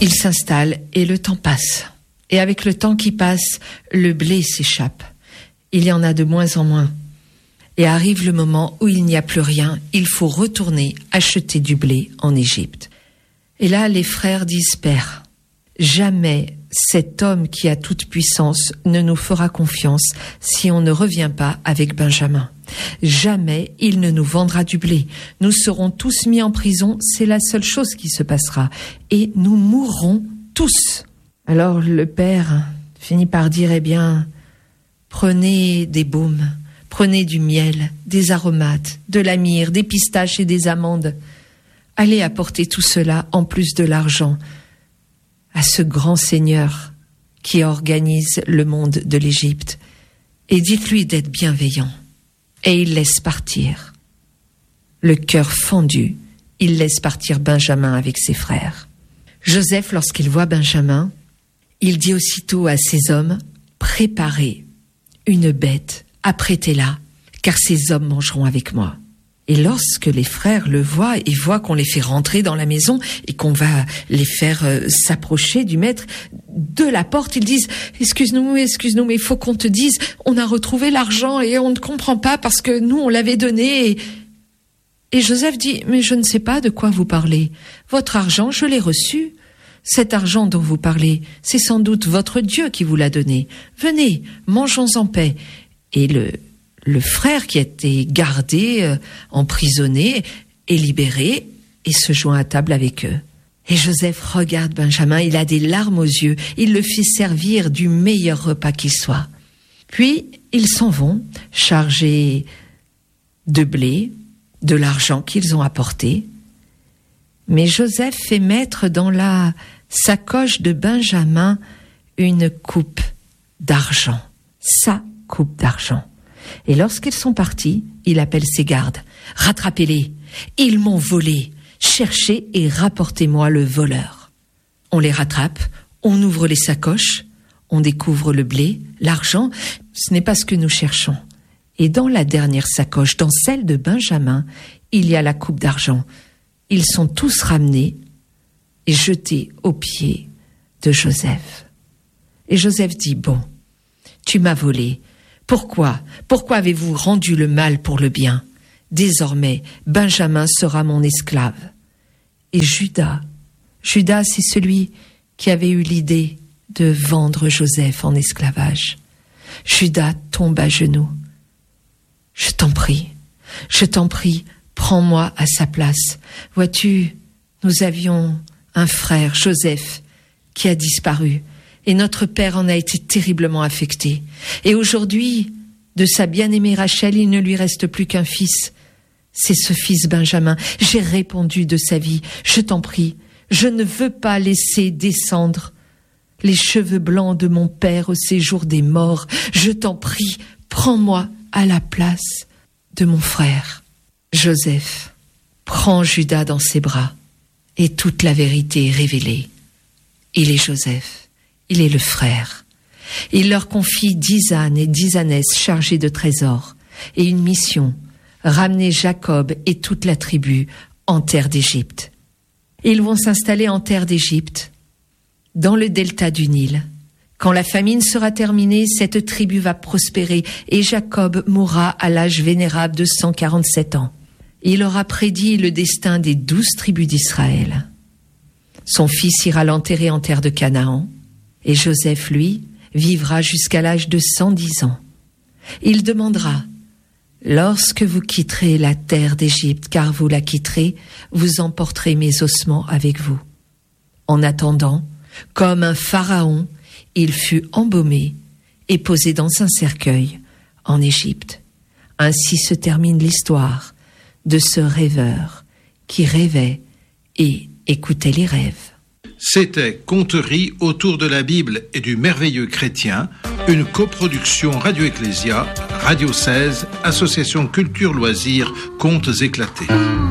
Il s'installe et le temps passe. Et avec le temps qui passe, le blé s'échappe. Il y en a de moins en moins. Et arrive le moment où il n'y a plus rien. Il faut retourner acheter du blé en Égypte. Et là, les frères disent, Père, jamais cet homme qui a toute puissance ne nous fera confiance si on ne revient pas avec Benjamin. Jamais il ne nous vendra du blé. Nous serons tous mis en prison, c'est la seule chose qui se passera. Et nous mourrons tous. Alors le père finit par dire, eh bien, prenez des baumes, prenez du miel, des aromates, de la myrrhe, des pistaches et des amandes. Allez apporter tout cela en plus de l'argent à ce grand Seigneur qui organise le monde de l'Égypte. Et dites-lui d'être bienveillant. Et il laisse partir. Le cœur fendu, il laisse partir Benjamin avec ses frères. Joseph, lorsqu'il voit Benjamin, il dit aussitôt à ses hommes, préparez une bête, apprêtez-la, car ces hommes mangeront avec moi. Et lorsque les frères le voient et voient qu'on les fait rentrer dans la maison et qu'on va les faire s'approcher du maître de la porte, ils disent « Excuse-nous, mais il faut qu'on te dise, on a retrouvé l'argent et on ne comprend pas parce que nous, on l'avait donné. » Et Joseph dit « Mais je ne sais pas de quoi vous parlez. Votre argent, je l'ai reçu. Cet argent dont vous parlez, c'est sans doute votre Dieu qui vous l'a donné. Venez, mangeons en paix. » Et le frère qui a été gardé, emprisonné, est libéré et se joint à table avec eux. Et Joseph regarde Benjamin, il a des larmes aux yeux, il le fait servir du meilleur repas qu'il soit. Puis, ils s'en vont, chargés de blé, de l'argent qu'ils ont apporté. Mais Joseph fait mettre dans la sacoche de Benjamin une coupe d'argent, sa coupe d'argent. Et lorsqu'ils sont partis, il appelle ses gardes. « Rattrapez-les, ils m'ont volé. Cherchez et rapportez-moi le voleur. » On les rattrape, on ouvre les sacoches, on découvre le blé, l'argent. Ce n'est pas ce que nous cherchons. Et dans la dernière sacoche, dans celle de Benjamin, il y a la coupe d'argent. Ils sont tous ramenés et jetés aux pieds de Joseph. Et Joseph dit « Bon, tu m'as volé. Pourquoi avez-vous rendu le mal pour le bien? Désormais, Benjamin sera mon esclave. » Et Judas, c'est celui qui avait eu l'idée de vendre Joseph en esclavage. Judas tombe à genoux. « Je t'en prie, prends-moi à sa place. Vois-tu, nous avions un frère, Joseph, qui a disparu. Et notre père en a été terriblement affecté. Et aujourd'hui, de sa bien-aimée Rachel, il ne lui reste plus qu'un fils. C'est ce fils Benjamin. J'ai répondu de sa vie. Je t'en prie, je ne veux pas laisser descendre les cheveux blancs de mon père au séjour des morts. Je t'en prie, prends-moi à la place de mon frère. » Joseph prend Judas dans ses bras et toute la vérité est révélée. Il est Joseph. Il est le frère. Il leur confie 10 ânes et 10 ânesses chargés de trésors et une mission, ramener Jacob et toute la tribu en terre d'Égypte. Ils vont s'installer en terre d'Égypte, dans le delta du Nil. Quand la famine sera terminée, cette tribu va prospérer et Jacob mourra à l'âge vénérable de 147 ans. Il aura prédit le destin des 12 tribus d'Israël. Son fils ira l'enterrer en terre de Canaan. Et Joseph, lui, vivra jusqu'à l'âge de 110 ans. Il demandera, « Lorsque vous quitterez la terre d'Égypte, car vous la quitterez, vous emporterez mes ossements avec vous. » En attendant, comme un pharaon, il fut embaumé et posé dans un cercueil en Égypte. Ainsi se termine l'histoire de ce rêveur qui rêvait et écoutait les rêves. C'était Conteries autour de la Bible et du merveilleux chrétien, une coproduction Radio Ecclésia, Radio 16, Association Culture Loisirs, Contes éclatés.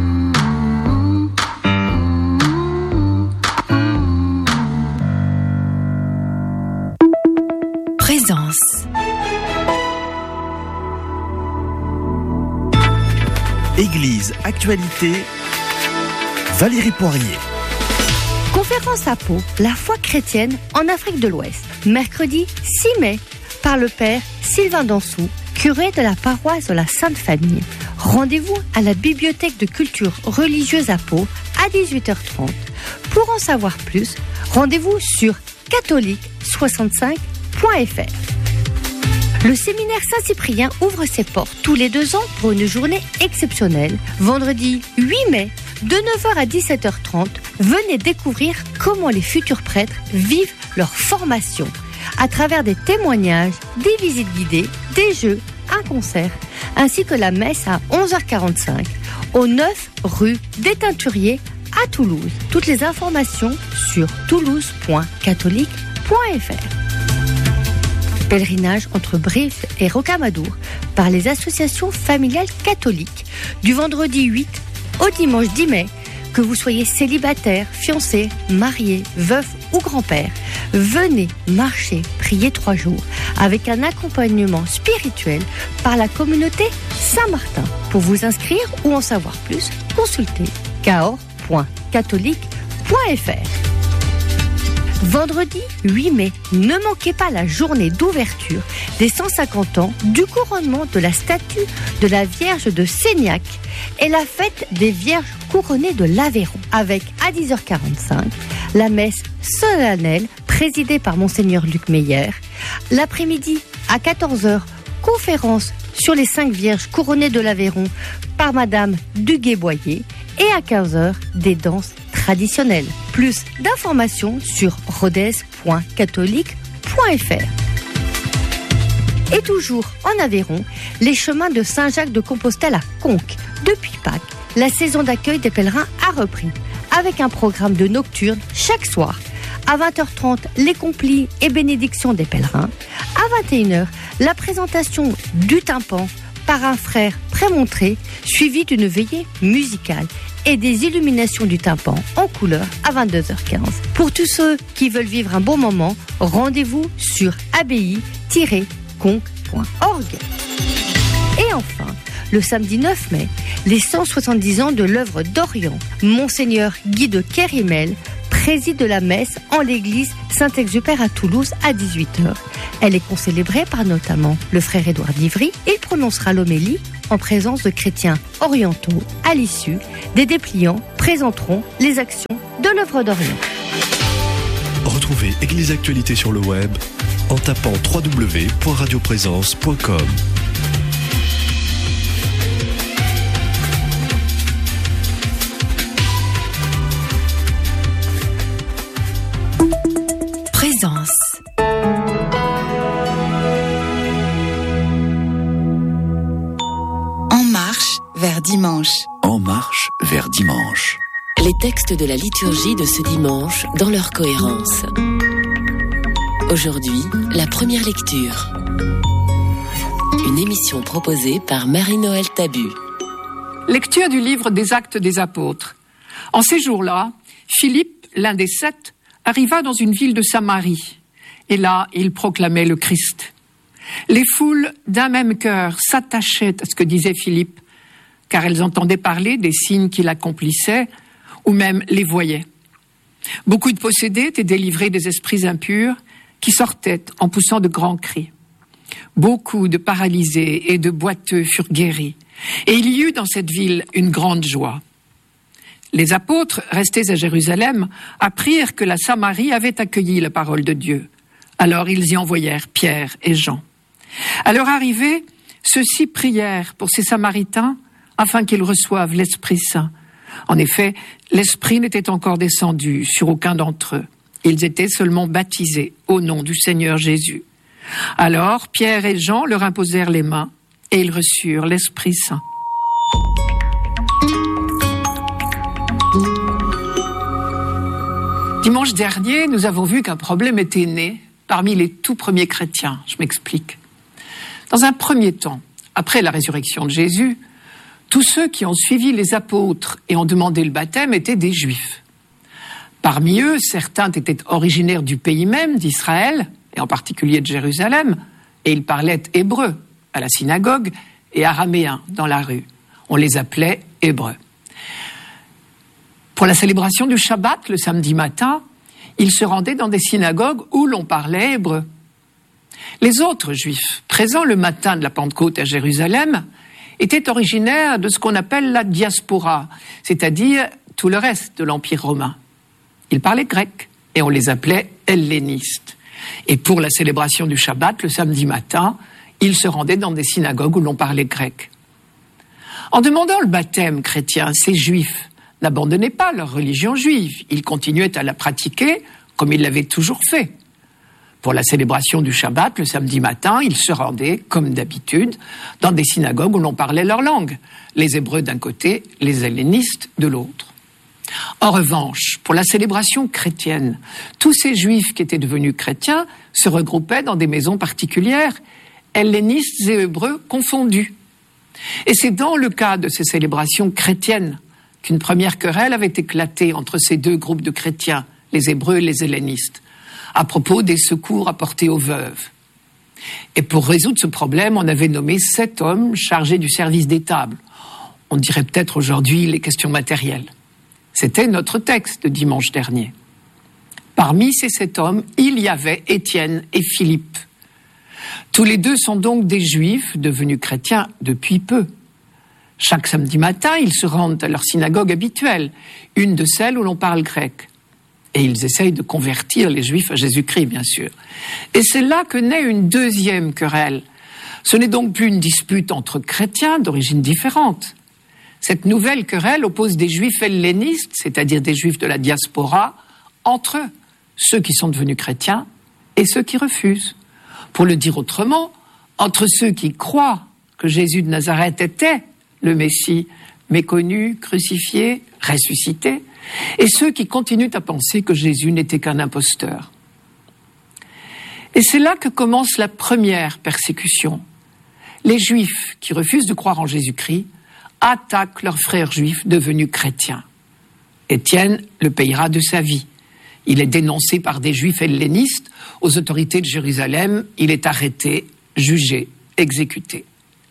Présence. Église Actualité, Valérie Poirier. Conférence à Pau, la foi chrétienne en Afrique de l'Ouest. Mercredi 6 mai, par le père Sylvain Dansou, curé de la paroisse de la Sainte Famille. Rendez-vous à la Bibliothèque de culture religieuse à Pau à 18h30. Pour en savoir plus, rendez-vous sur catholique65.fr. Le séminaire Saint-Cyprien ouvre ses portes tous les 2 ans pour une journée exceptionnelle. Vendredi 8 mai, de 9h à 17h30, venez découvrir comment les futurs prêtres vivent leur formation à travers des témoignages, des visites guidées, des jeux, un concert, ainsi que la messe à 11h45 au 9 rue des Teinturiers à Toulouse. Toutes les informations sur toulouse.catholique.fr. Pèlerinage entre Brive et Rocamadour par les associations familiales catholiques du vendredi 8 au dimanche 10 mai. Que vous soyez célibataire, fiancé, marié, veuf ou grand-père, venez marcher, prier 3 jours avec un accompagnement spirituel par la communauté Saint-Martin. Pour vous inscrire ou en savoir plus, consultez caor.catholique.fr. Vendredi 8 mai, ne manquez pas la journée d'ouverture des 150 ans du couronnement de la statue de la Vierge de Seignac et la fête des Vierges couronnées de l'Aveyron, avec à 10h45 la messe solennelle présidée par Monseigneur Luc Meyer. L'après-midi à 14h, conférence sur les 5 Vierges couronnées de l'Aveyron par Madame Duguay-Boyer et à 15h, des danses traditionnelles. Plus d'informations sur rodez.catholique.fr. Et toujours en Aveyron, les chemins de Saint-Jacques-de-Compostelle à Conques. Depuis Pâques, la saison d'accueil des pèlerins a repris, avec un programme de nocturne chaque soir. À 20h30, les complis et bénédictions des pèlerins. À 21h, la présentation du tympan par un frère prémontré, suivi d'une veillée musicale et des illuminations du tympan en couleur à 22h15. Pour tous ceux qui veulent vivre un bon moment, rendez-vous sur abbaye-conques.org. Et enfin, le samedi 9 mai, les 170 ans de l'œuvre d'Orient. Monseigneur Guy de Kérimel préside la messe en l'église Saint-Exupère à Toulouse à 18h. Elle est concélébrée par notamment le frère Édouard d'Ivry. Il prononcera l'homélie en présence de chrétiens orientaux. À l'issue, des dépliants présenteront les actions de l'œuvre d'Orient. Retrouvez Église Actualité sur le web en tapant www.radioprésence.com. Présence. En marche vers dimanche. En marche vers dimanche. Les textes de la liturgie de ce dimanche dans leur cohérence. Aujourd'hui, la première lecture. Une émission proposée par Marie-Noël Tabu. Lecture du livre des Actes des Apôtres. En ces jours-là, Philippe, l'un des 7, arriva dans une ville de Samarie. Et là, il proclamait le Christ. Les foules d'un même cœur s'attachaient à ce que disait Philippe, car elles entendaient parler des signes qu'il accomplissait, ou même les voyaient. Beaucoup de possédés étaient délivrés des esprits impurs, qui sortaient en poussant de grands cris. Beaucoup de paralysés et de boiteux furent guéris, et il y eut dans cette ville une grande joie. Les apôtres, restés à Jérusalem, apprirent que la Samarie avait accueilli la parole de Dieu. Alors ils y envoyèrent Pierre et Jean. À leur arrivée, ceux-ci prièrent pour ces Samaritains afin qu'ils reçoivent l'Esprit Saint. En effet, l'Esprit n'était encore descendu sur aucun d'entre eux. Ils étaient seulement baptisés au nom du Seigneur Jésus. Alors Pierre et Jean leur imposèrent les mains et ils reçurent l'Esprit Saint. Dimanche dernier, nous avons vu qu'un problème était né parmi les tout premiers chrétiens. Je m'explique. Dans un premier temps, après la résurrection de Jésus, tous ceux qui ont suivi les apôtres et ont demandé le baptême étaient des Juifs. Parmi eux, certains étaient originaires du pays même, d'Israël, et en particulier de Jérusalem, et ils parlaient hébreu à la synagogue et araméen dans la rue. On les appelait Hébreux. Pour la célébration du Shabbat, le samedi matin, il se rendait dans des synagogues où l'on parlait hébreu. Les autres Juifs présents le matin de la Pentecôte à Jérusalem étaient originaires de ce qu'on appelle la diaspora, c'est-à-dire tout le reste de l'Empire romain. Ils parlaient grec et on les appelait hellénistes. Et pour la célébration du Shabbat, le samedi matin, ils se rendaient dans des synagogues où l'on parlait grec. En demandant le baptême chrétien, ces Juifs n'abandonnaient pas leur religion juive. Ils continuaient à la pratiquer comme ils l'avaient toujours fait. Pour la célébration du Shabbat, le samedi matin, ils se rendaient, comme d'habitude, dans des synagogues où l'on parlait leur langue. Les Hébreux d'un côté, les hellénistes de l'autre. En revanche, pour la célébration chrétienne, tous ces Juifs qui étaient devenus chrétiens se regroupaient dans des maisons particulières, hellénistes et Hébreux confondus. Et c'est dans le cas de ces célébrations chrétiennes qu'une première querelle avait éclaté entre ces deux groupes de chrétiens, les Hébreux et les hellénistes, à propos des secours apportés aux veuves. Et pour résoudre ce problème, on avait nommé 7 hommes chargés du service des tables. On dirait peut-être aujourd'hui les questions matérielles. C'était notre texte de dimanche dernier. Parmi ces 7 hommes, il y avait Étienne et Philippe. Tous les deux sont donc des Juifs devenus chrétiens depuis peu. Chaque samedi matin, ils se rendent à leur synagogue habituelle, une de celles où l'on parle grec. Et ils essayent de convertir les Juifs à Jésus-Christ, bien sûr. Et c'est là que naît une deuxième querelle. Ce n'est donc plus une dispute entre chrétiens d'origine différente. Cette nouvelle querelle oppose des Juifs hellénistes, c'est-à-dire des Juifs de la diaspora, entre eux, ceux qui sont devenus chrétiens et ceux qui refusent. Pour le dire autrement, entre ceux qui croient que Jésus de Nazareth était le Messie, méconnu, crucifié, ressuscité, et ceux qui continuent à penser que Jésus n'était qu'un imposteur. Et c'est là que commence la première persécution. Les Juifs qui refusent de croire en Jésus-Christ attaquent leurs frères juifs devenus chrétiens. Étienne le payera de sa vie. Il est dénoncé par des Juifs hellénistes aux autorités de Jérusalem. Il est arrêté, jugé, exécuté.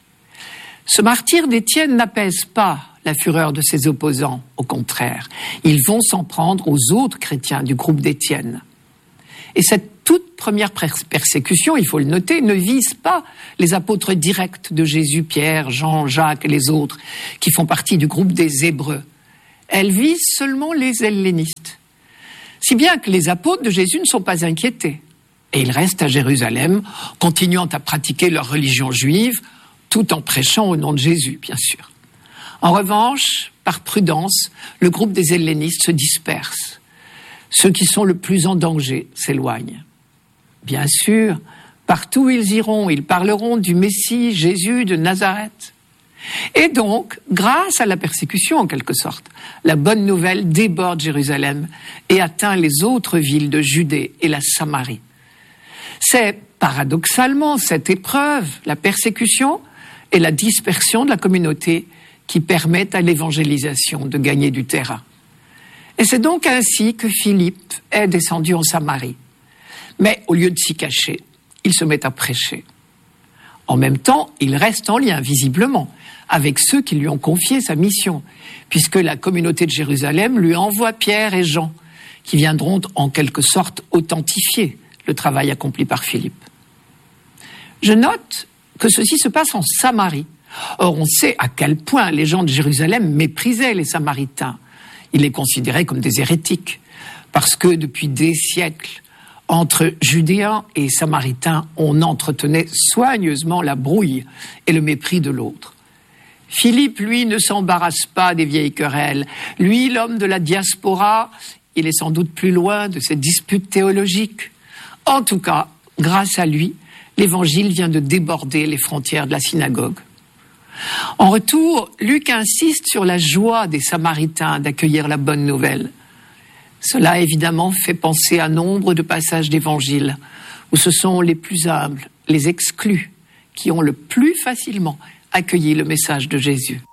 Ce martyre d'Étienne n'apaise pas la fureur de ses opposants. Au contraire, ils vont s'en prendre aux autres chrétiens du groupe d'Étienne. Et cette toute première persécution, il faut le noter, ne vise pas les apôtres directs de Jésus, Pierre, Jean, Jacques et les autres, qui font partie du groupe des Hébreux. Elle vise seulement les hellénistes. Si bien que les apôtres de Jésus ne sont pas inquiétés. Et ils restent à Jérusalem, continuant à pratiquer leur religion juive, tout en prêchant au nom de Jésus, bien sûr. En revanche, par prudence, le groupe des hellénistes se disperse. Ceux qui sont le plus en danger s'éloignent. Bien sûr, partout où ils iront, ils parleront du Messie, Jésus de Nazareth. Et donc, grâce à la persécution en quelque sorte, la bonne nouvelle déborde Jérusalem et atteint les autres villes de Judée et la Samarie. C'est paradoxalement cette épreuve, la persécution et la dispersion de la communauté qui permettent à l'évangélisation de gagner du terrain. Et c'est donc ainsi que Philippe est descendu en Samarie. Mais au lieu de s'y cacher, il se met à prêcher. En même temps, il reste en lien, visiblement, avec ceux qui lui ont confié sa mission, puisque la communauté de Jérusalem lui envoie Pierre et Jean, qui viendront en quelque sorte authentifier le travail accompli par Philippe. Je note que ceci se passe en Samarie. Or, on sait à quel point les gens de Jérusalem méprisaient les Samaritains. Ils les considéraient comme des hérétiques, parce que depuis des siècles, entre Judéens et Samaritains, on entretenait soigneusement la brouille et le mépris de l'autre. Philippe, lui, ne s'embarrasse pas des vieilles querelles. Lui, l'homme de la diaspora, il est sans doute plus loin de ces disputes théologiques. En tout cas, grâce à lui, l'évangile vient de déborder les frontières de la synagogue. En retour, Luc insiste sur la joie des Samaritains d'accueillir la bonne nouvelle. Cela, évidemment, fait penser à nombre de passages d'évangile où ce sont les plus humbles, les exclus, qui ont le plus facilement accueilli le message de Jésus.